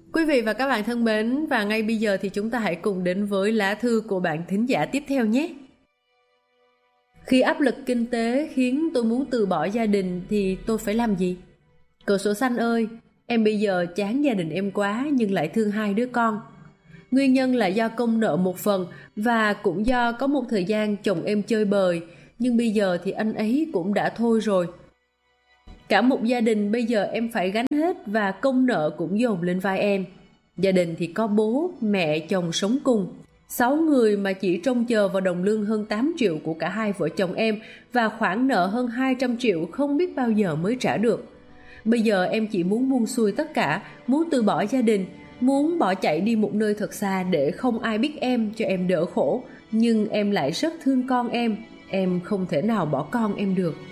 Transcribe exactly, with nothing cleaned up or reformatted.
Quý vị và các bạn thân mến, và ngay bây giờ thì chúng ta hãy cùng đến với lá thư của bạn thính giả tiếp theo nhé. Khi áp lực kinh tế khiến tôi muốn từ bỏ gia đình thì tôi phải làm gì? Cửa sổ xanh ơi, em bây giờ chán gia đình em quá nhưng lại thương hai đứa con. Nguyên nhân là do công nợ một phần và cũng do có một thời gian chồng em chơi bời, nhưng bây giờ thì anh ấy cũng đã thôi rồi. Cả một gia đình bây giờ em phải gánh hết và công nợ cũng dồn lên vai em. Gia đình thì có bố, mẹ, chồng sống cùng. Sáu người mà chỉ trông chờ vào đồng lương hơn tám triệu của cả hai vợ chồng em và khoản nợ hơn hai trăm triệu không biết bao giờ mới trả được. Bây giờ em chỉ muốn buông xuôi tất cả, muốn từ bỏ gia đình, muốn bỏ chạy đi một nơi thật xa để không ai biết em cho em đỡ khổ. Nhưng em lại rất thương con em, em không thể nào bỏ con em được.